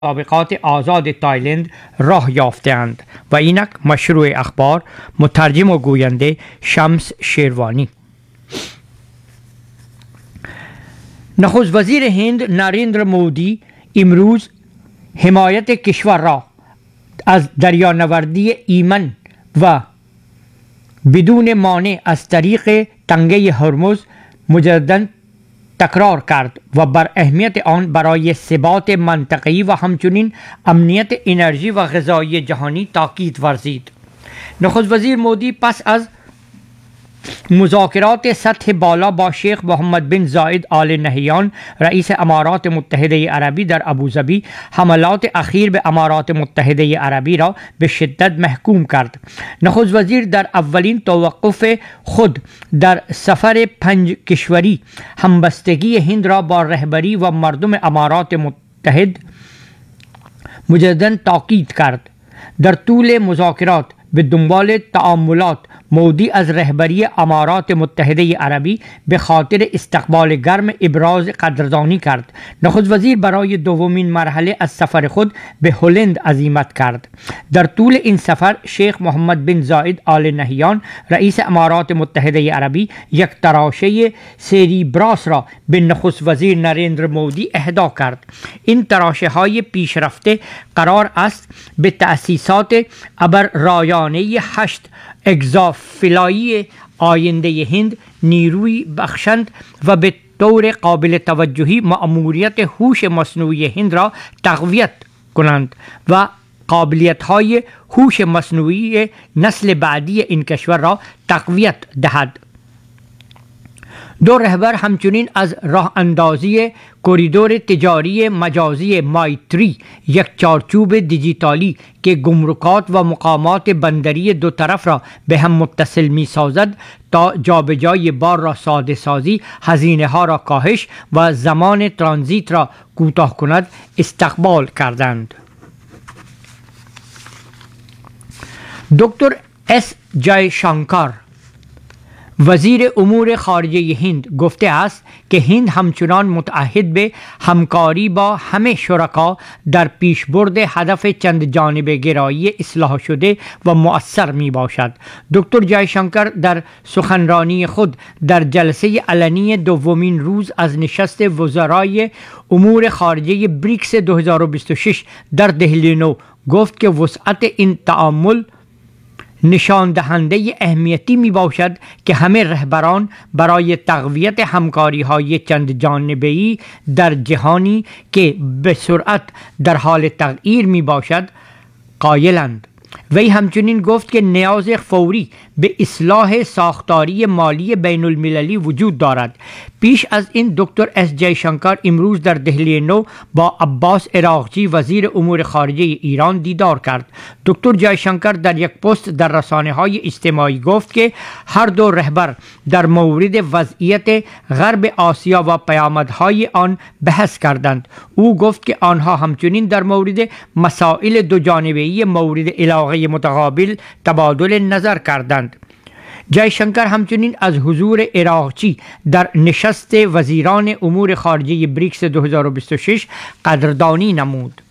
مسابقات آزاد تایلند راه یافته‌اند و اینک مشروع اخبار مترجم و گوینده شمس شیروانی. نخست وزیر هند نریندر مودی امروز حمایت کشور را از دریانوردی ایمن و بدون مانع از طریق تنگه هرمز مجدداً تکرار کرد و بر اهمیت آن برای ثبات منطقه‌ای و همچنین امنیت انرژی و غذایی جهانی تاکید ورزید. نخست وزیر مودی پس از مذاکرات سطح بالا با شیخ محمد بن زاید آل نهیان رئیس امارات متحده عربی در ابوظبی حملات اخیر به امارات متحده عربی را به شدت محکوم کرد. نخست وزیر در اولین توقف خود در سفر 5 کشوری همبستگی هند را با رهبری و مردم امارات متحد مجدداً تاکید کرد. در طول مذاکرات به دنبال تعاملات مودی از رهبری امارات متحده عربی به خاطر استقبال گرم ابراز قدردانی کرد. نخست وزیر برای دومین مرحله از سفر خود به هلند عزیمت کرد. در طول این سفر شیخ محمد بن زاید آل نهیان رئیس امارات متحده عربی یک تراشه سریبراس را به نخست وزیر نریندر مودی اهدا کرد. این تراشه های پیشرفته قرار است به تأسیسات ابررایانه 8 اگزافلایی آینده هند نیروی بخشند و به طور قابل توجهی مأموریت هوش مصنوعی هند را تقویت کنند و قابلیت‌های هوش مصنوعی نسل بعدی این کشور را تقویت دهد. دو رهبر همچنین از راه اندازی کوریدور تجاری مجازی مایتری، یک چارچوب دیجیتالی که گمرکات و مقامات بندری دو طرف را به هم متصل می سازد تا جابجایی بار را ساده سازی، هزینه ها را کاهش و زمان ترانزیت را کوتاه کند، استقبال کردند. دکتر اس جای شانکار وزیر امور خارجه هند گفته است که هند همچنان متعهد به همکاری با همه شرکا در پیشبرد هدف چند جانبه گرایی اصلاح شده و مؤثر می باشد. دکتر جای شانکر در سخنرانی خود در جلسه علنی دومین روز از نشست وزرای امور خارجه بریکس 2026 در دهلی نو گفت که وسعت این تعامل نشان دهنده اهمیتی می باشد که همه رهبران برای تقویت همکاری های چند جانبه‌ای در جهانی که به سرعت در حال تغییر می باشد قایلند. وی همچنین گفت که نیاز فوری به اصلاح ساختاری مالی بین المللی وجود دارد. پیش از این دکتر اس جای شانکر امروز در دهلی نو با عباس عراقچی وزیر امور خارجه ایران دیدار کرد. دکتر جای شانکر در یک پست در رسانه‌های اجتماعی گفت که هر دو رهبر در مورد وضعیت غرب آسیا و پیامدهای آن بحث کردند. او گفت که آنها همچنین در مورد مسائل دو جانبه‌ای مورد علاقه متقابل تبادل نظر کردند. جای شانکر همچنین از حضور عراقچی در نشست وزیران امور خارجه بریکس 2026 قدردانی نمود.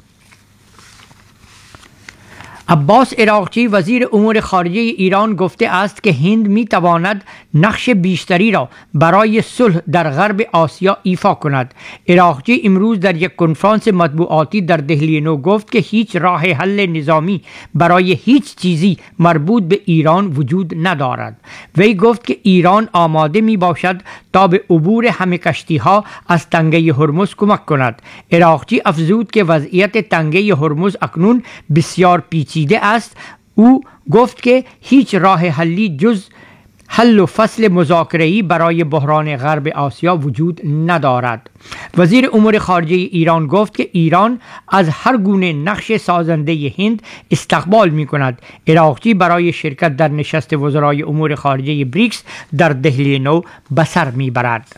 عباس عراقچی وزیر امور خارجه ایران گفته است که هند می تواند نقش بیشتری را برای صلح در غرب آسیا ایفا کند. عراقچی امروز در یک کنفرانس مطبوعاتی در دهلی نو گفت که هیچ راه حل نظامی برای هیچ چیزی مربوط به ایران وجود ندارد. وی گفت که ایران آماده می باشد تا به عبور همه کشتی ها از تنگه هرمز کمک کند. عراقچی افزود که وضعیت تنگه هرمز اکنون بسیار پیچیده است. او گفت که هیچ راه حلی جز حل و فصل مذاکره‌ای برای بحران غرب آسیا وجود ندارد. وزیر امور خارجه ایران گفت که ایران از هر گونه نقش سازنده هند استقبال می کند. عراقچی برای شرکت در نشست وزرای امور خارجه بریکس در دهلی نو به سر می برد.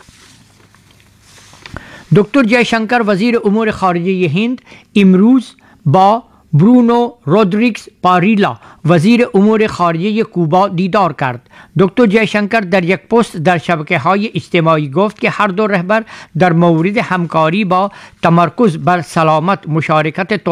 دکتر جای شانکر وزیر امور خارجه هند امروز با برونو رودریگز پاریلا وزیر امور خارجه کوبا دیدار کرد. دکتر جیشنکر در یک پست در شبکه‌های اجتماعی گفت که هر دو رهبر در مورد همکاری با تمرکز بر سلامت، مشارکت